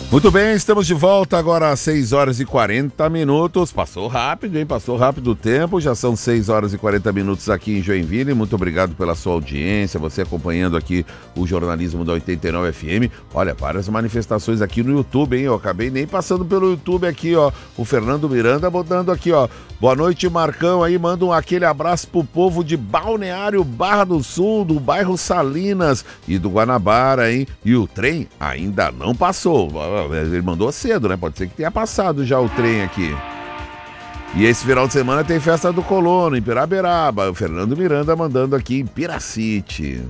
Muito bem, estamos de volta agora às 6 horas e 40 minutos. Passou rápido, hein? Passou rápido o tempo. Já são 6 horas e 40 minutos aqui em Joinville. Muito obrigado pela sua audiência, você acompanhando aqui o jornalismo da 89 FM. Olha, várias manifestações aqui no YouTube, hein? Eu acabei nem passando pelo YouTube aqui, ó. O Fernando Miranda botando aqui, ó. Boa noite, Marcão. Aí manda aquele abraço pro povo de Balneário Barra do Sul, do bairro Salinas e do Guanabara, hein? E o trem ainda não passou. Ele mandou cedo, né? Pode ser que tenha passado já o trem aqui. E esse final de semana tem festa do Colono, em Piraberaba. O Fernando Miranda mandando aqui em Piracite.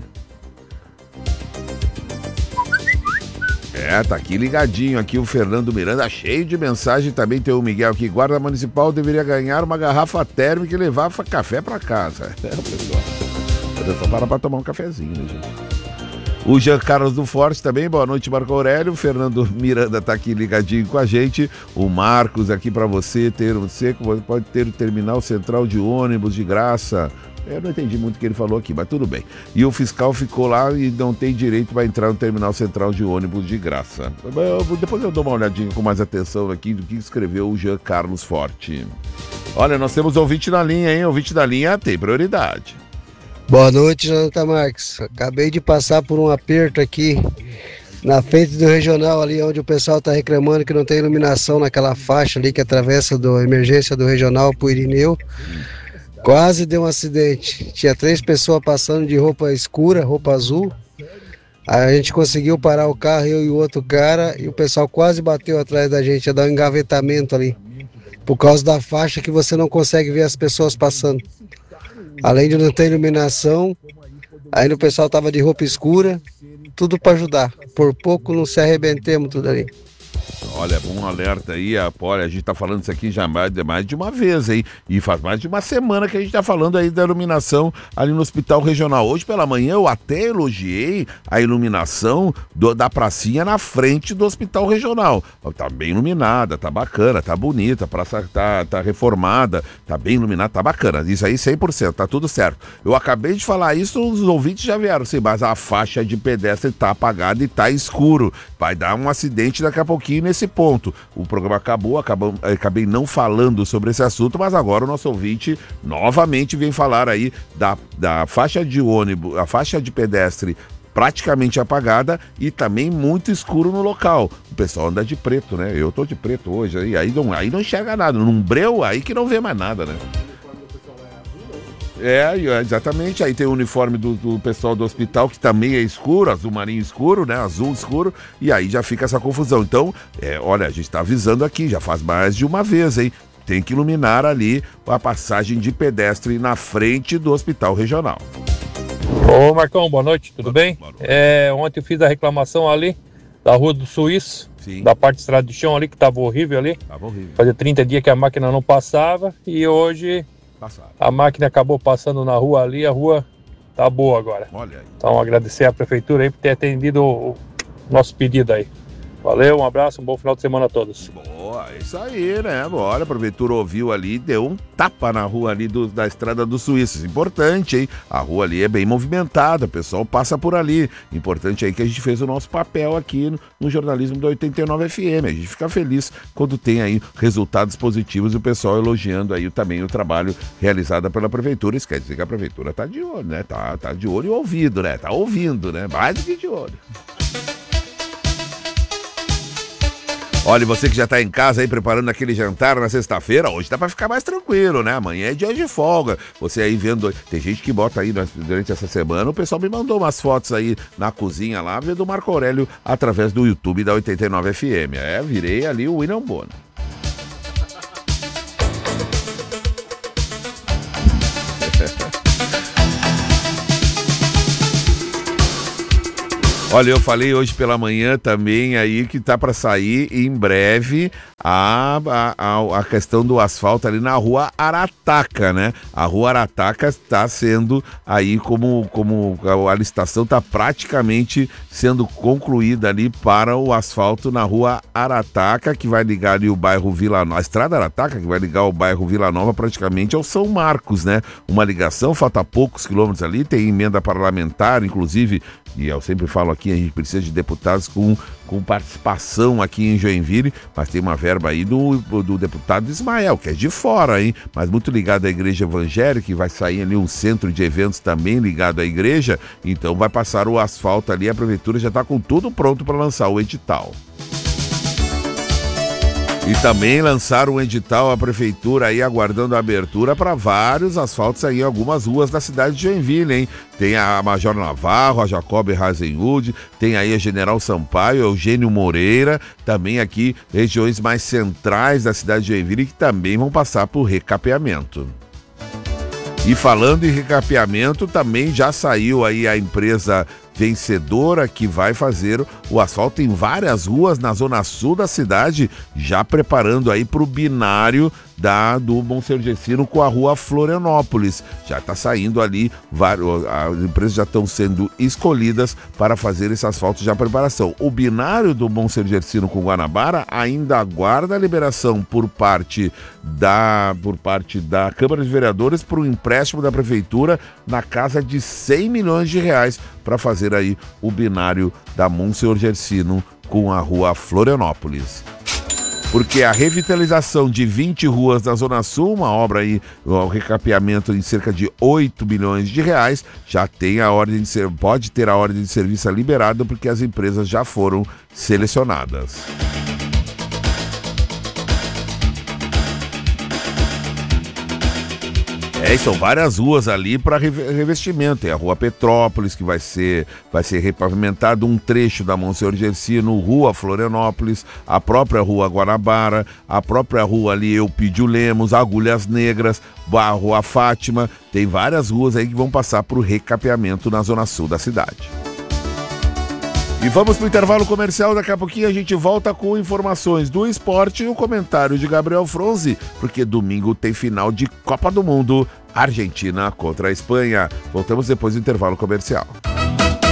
Tá aqui ligadinho aqui o Fernando Miranda, cheio de mensagem. Também tem o Miguel aqui. Guarda Municipal deveria ganhar uma garrafa térmica e levar café pra casa. O pessoal para tomar um cafezinho, né, gente? O Jean Carlos do Forte também, boa noite, Marco Aurélio. O Fernando Miranda tá aqui ligadinho com a gente. O Marcos aqui para você pode ter o terminal central de ônibus de graça. Eu não entendi muito o que ele falou aqui, mas tudo bem. E o fiscal ficou lá e não tem direito para entrar no terminal central de ônibus de graça. Depois eu dou uma olhadinha com mais atenção aqui do que escreveu o Jean Carlos Forte. Olha, nós temos ouvinte na linha, hein? Ouvinte da linha tem prioridade. Boa noite, Jonathan Marques. Acabei de passar por um aperto aqui na frente do regional ali, onde o pessoal está reclamando que não tem iluminação naquela faixa ali que atravessa a emergência do regional pro Irineu. Quase deu um acidente. Tinha 3 pessoas passando de roupa escura, roupa azul. Aí a gente conseguiu parar o carro, eu e o outro cara, e o pessoal quase bateu atrás da gente, ia dar um engavetamento ali. Por causa da faixa que você não consegue ver as pessoas passando. Além de não ter iluminação, ainda o pessoal tava de roupa escura, tudo para ajudar. Por pouco não se arrebentemos tudo ali. Olha, bom alerta aí, olha, a gente tá falando isso aqui já mais de uma vez, hein? E faz mais de uma semana que a gente tá falando aí da iluminação ali no Hospital Regional. Hoje pela manhã eu até elogiei a iluminação da pracinha na frente do Hospital Regional. Tá bem iluminada, tá bacana, tá bonita, a praça tá reformada, tá bem iluminada, tá bacana. Isso aí 100%, tá tudo certo. Eu acabei de falar isso, os ouvintes já vieram, sim, mas a faixa de pedestre tá apagada e tá escuro. Vai dar um acidente daqui a pouquinho nesse ponto. O programa acabei não falando sobre esse assunto, mas agora o nosso ouvinte novamente vem falar aí da faixa de ônibus, a faixa de pedestre praticamente apagada e também muito escuro no local. O pessoal anda de preto, né? Eu tô de preto hoje, aí não enxerga nada. Num breu, aí que não vê mais nada, né? Exatamente, aí tem o uniforme do pessoal do hospital que também é escuro, azul marinho escuro, né, azul escuro, e aí já fica essa confusão. Então, olha, a gente tá avisando aqui, já faz mais de uma vez, hein, tem que iluminar ali a passagem de pedestre na frente do Hospital Regional. Ô Marcão, boa noite, tudo bem? Ontem eu fiz a reclamação ali da Rua do Suíço, sim, da parte de estrada de chão ali, que tava horrível ali. Tava horrível. Fazia 30 dias que a máquina não passava e hoje... a máquina acabou passando na rua ali, a rua tá boa agora. Olha aí. Então agradecer à prefeitura aí por ter atendido o nosso pedido aí. Valeu, um abraço, um bom final de semana a todos. Boa, é isso aí, né? Olha, a prefeitura ouviu ali, deu um tapa na rua ali da Estrada dos Suíços. Importante, hein? A rua ali é bem movimentada, o pessoal passa por ali. Importante aí que a gente fez o nosso papel aqui no jornalismo da 89 FM. A gente fica feliz quando tem aí resultados positivos e o pessoal elogiando aí também o trabalho realizado pela prefeitura. Isso quer dizer que a prefeitura tá de olho, né? Tá de olho e ouvido, né? Tá ouvindo, né? Mais do que de olho. Olha, você que já tá em casa aí preparando aquele jantar na sexta-feira, hoje dá pra ficar mais tranquilo, né? Amanhã é dia de folga. Você aí vendo... Tem gente que bota aí durante essa semana, o pessoal me mandou umas fotos aí na cozinha lá, vendo o Marco Aurélio através do YouTube da 89 FM. Virei ali o William Bonner. Olha, eu falei hoje pela manhã também aí que tá para sair em breve a questão do asfalto ali na Rua Arataca, né? A Rua Arataca está sendo aí como a licitação está praticamente sendo concluída ali para o asfalto na Rua Arataca, que vai ligar ali o bairro Vila Nova, a Estrada Arataca, que vai ligar o bairro Vila Nova praticamente ao São Marcos, né? Uma ligação, falta poucos quilômetros ali, tem emenda parlamentar, inclusive E eu sempre falo aqui, a gente precisa de deputados com participação aqui em Joinville, mas tem uma verba aí do deputado Ismael, que é de fora, hein? Mas muito ligado à igreja evangélica, e vai sair ali um centro de eventos também ligado à igreja, então vai passar o asfalto ali, a prefeitura já está com tudo pronto para lançar o edital. E também lançaram um edital, a prefeitura aí aguardando a abertura para vários asfaltos aí em algumas ruas da cidade de Joinville, hein? Tem a Major Navarro, a Jacob Hazenhud, tem aí a General Sampaio, Eugênio Moreira, também aqui regiões mais centrais da cidade de Joinville que também vão passar por recapeamento. E falando em recapeamento, também já saiu aí a empresa vencedora que vai fazer o asfalto em várias ruas na zona sul da cidade, já preparando aí para o binário do Monsergecino com a rua Florianópolis. Já está saindo ali, as empresas já estão sendo escolhidas para fazer esse asfalto já preparação. O binário do Monsergecino com Guanabara ainda aguarda a liberação por parte da Câmara de Vereadores para o empréstimo da Prefeitura na casa de 100 milhões de reais para fazer aí o binário da Monsergecino com a rua Florianópolis. Porque a revitalização de 20 ruas da Zona Sul, uma obra aí, o recapeamento em cerca de 8 milhões de reais, já tem pode ter a ordem de serviço liberada porque as empresas já foram selecionadas. São várias ruas ali para revestimento. Tem a Rua Petrópolis, que vai ser repavimentado, um trecho da Monsergecino, Rua Florianópolis, a própria Rua Guanabara, a própria rua ali Eupídio Lemos, Agulhas Negras, a Rua Fátima. Tem várias ruas aí que vão passar por recapeamento na zona sul da cidade. E vamos para o intervalo comercial, daqui a pouquinho a gente volta com informações do esporte e o comentário de Gabriel Fronzi, porque domingo tem final de Copa do Mundo, Argentina contra a Espanha. Voltamos depois do intervalo comercial.